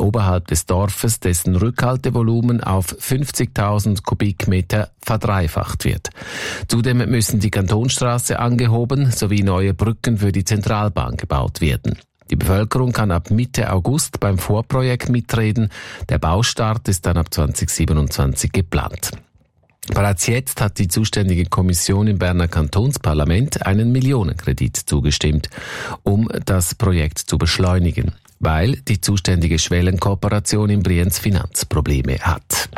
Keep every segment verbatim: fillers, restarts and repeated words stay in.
oberhalb des Dorfes, dessen Rückhaltevolumen auf fünfzigtausend Kubikmeter verdreifacht wird. Zudem müssen die Kantonstraße angehoben sowie neue Brücken für die Zentralbahn gebaut werden. Die Bevölkerung kann ab Mitte August beim Vorprojekt mitreden. Der Baustart ist dann ab zwanzig siebenundzwanzig geplant. Bereits jetzt hat die zuständige Kommission im Berner Kantonsparlament einen Millionenkredit zugestimmt, um das Projekt zu beschleunigen, weil die zuständige Schwellenkooperation in Brienz Finanzprobleme hat.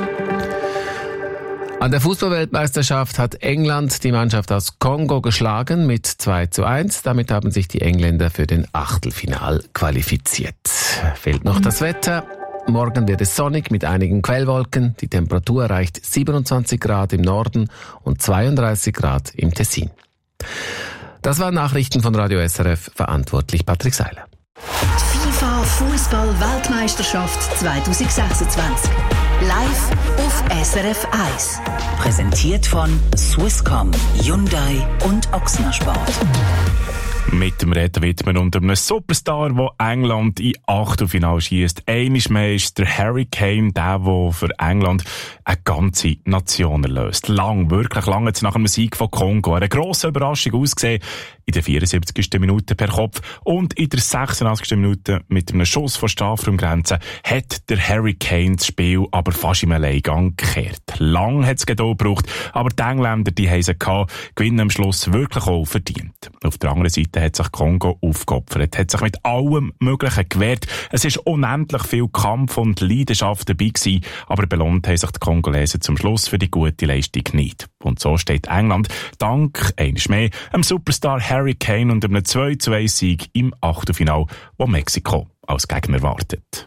An der Fußballweltmeisterschaft hat England die Mannschaft aus Kongo geschlagen mit zwei zu eins. Damit haben sich die Engländer für den Achtelfinal qualifiziert. Fehlt noch das Wetter. Morgen wird es sonnig mit einigen Quellwolken. Die Temperatur erreicht siebenundzwanzig Grad im Norden und zweiunddreißig Grad im Tessin. Das waren Nachrichten von Radio S R F, verantwortlich Patrick Seiler. Die FIFA Fußball-Weltmeisterschaft zwanzig sechsundzwanzig. Live auf S R F eins. Präsentiert von Swisscom, Hyundai und Ochsner Sport. Mit dem Reden widmen und einem Superstar, der England in Achtelfinale schiesst. Einmal mehr ist der Harry Kane der, der für England eine ganze Nation erlöst. Lang, wirklich lang hat es nach einem Sieg von Kongo eine grosse Überraschung ausgesehen. In der vierundsiebzigsten Minute per Kopf und in der sechsundachtzigsten Minute mit einem Schuss von Strafraumgrenze hat der Harry Kane das Spiel aber fast im Alleingang gekehrt. Lang hat es Geduld gebraucht, aber die Engländer, die haben es gehabt, gewinnen am Schluss wirklich auch verdient. Auf der anderen Seite hat sich Kongo aufgeopfert, hat sich mit allem Möglichen gewehrt. Es ist unendlich viel Kampf und Leidenschaft dabei gewesen, aber belohnt haben sich die Kongolesen zum Schluss für die gute Leistung nicht. Und so steht England dank, eines mehr, einem Superstar Harry Kane und einem zwei zu eins Sieg im Achtelfinale, wo Mexiko als Gegner wartet.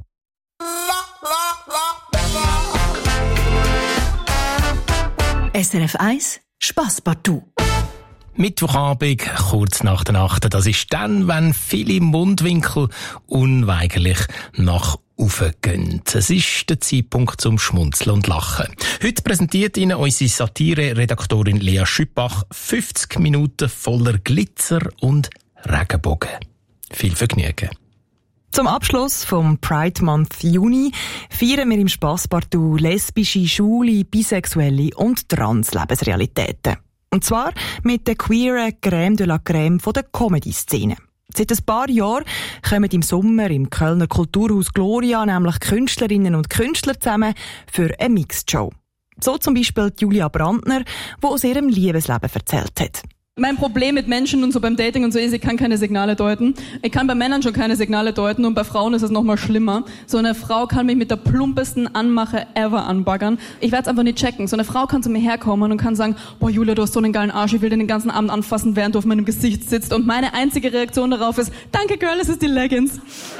S R F eins Spasspartout. Mittwochabend, kurz nach der Nacht. Das ist dann, wenn viele Mundwinkel unweigerlich nach oben gehen. Es ist der Zeitpunkt zum Schmunzeln und Lachen. Heute präsentiert Ihnen unsere Satire-Redaktorin Lea Schüppach fünfzig Minuten voller Glitzer und Regenbogen. Viel Vergnügen. Zum Abschluss vom Pride Month Juni feiern wir im Spasspartout lesbische, schwule, bisexuelle und trans Lebensrealitäten. Und zwar mit der queeren Crème de la Crème von der Comedy-Szene. Seit ein paar Jahren kommen im Sommer im Kölner Kulturhaus Gloria nämlich Künstlerinnen und Künstler zusammen für eine Mixed-Show. So zum Beispiel Julia Brandner, die aus ihrem Liebesleben erzählt hat. Mein Problem mit Menschen und so beim Dating und so ist, ich kann keine Signale deuten. Ich kann bei Männern schon keine Signale deuten und bei Frauen ist es noch mal schlimmer. So eine Frau kann mich mit der plumpesten Anmache ever anbaggern. Ich werde es einfach nicht checken. So eine Frau kann zu mir herkommen und kann sagen, boah Julia, du hast so einen geilen Arsch, ich will den den ganzen Abend anfassen, während du auf meinem Gesicht sitzt. Und meine einzige Reaktion darauf ist, danke Girl, es ist die Leggings.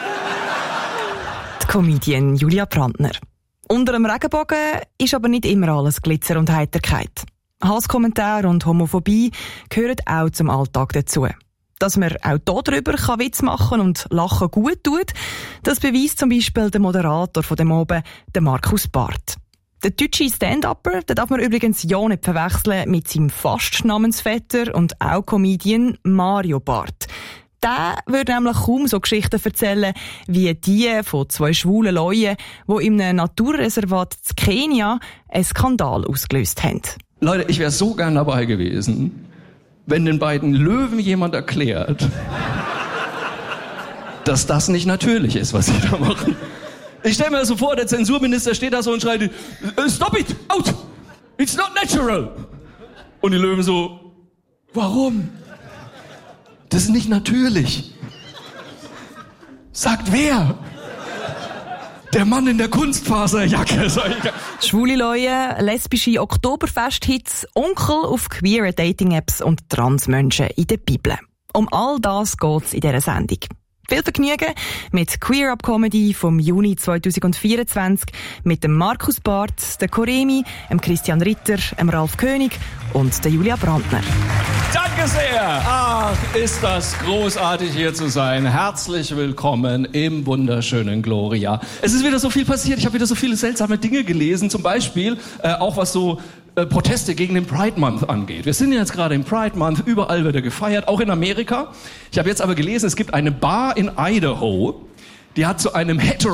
Die Comedian Julia Brandner. Unter dem Regenbogen ist aber nicht immer alles Glitzer und Heiterkeit. Hasskommentare und Homophobie gehören auch zum Alltag dazu. Dass man auch darüber Witz machen und Lachen gut tut, das beweist zum Beispiel der Moderator von dem Oben, der Markus Barth. Der deutsche Stand-Upper, den darf man übrigens ja nicht verwechseln mit seinem fast Namensvetter und auch Comedian Mario Barth. Der würde nämlich kaum so Geschichten erzählen wie die von zwei schwulen Leuten, die in einem Naturreservat in Kenia einen Skandal ausgelöst haben. Leute, ich wäre so gern dabei gewesen, wenn den beiden Löwen jemand erklärt, dass das nicht natürlich ist, was sie da machen. Ich stelle mir das so vor, der Zensurminister steht da so und schreit, stop it, out, it's not natural. Und die Löwen so, warum? Das ist nicht natürlich. Sagt wer? Der Mann in der Kunstfaserjacke. Schwule Leute, lesbische Oktoberfest-Hits, Onkel auf queere Dating-Apps und Transmenschen in der Bibel. Um all das geht's in dieser Sendung. Viel Vergnügen mit Queer Up Comedy vom Juni zwanzig vierundzwanzig mit dem Markus Barth, der Koremi, dem Christian Ritter, dem Ralf König und der Julia Brandner. Danke sehr! Ach, ist das großartig hier zu sein. Herzlich willkommen im wunderschönen Gloria. Es ist wieder so viel passiert. Ich habe wieder so viele seltsame Dinge gelesen. Zum Beispiel äh, auch was so äh, Proteste gegen den Pride Month angeht. Wir sind jetzt gerade im Pride Month. Überall wird er gefeiert, auch in Amerika. Ich habe jetzt aber gelesen, es gibt eine Bar in Idaho, die hat zu einem hetero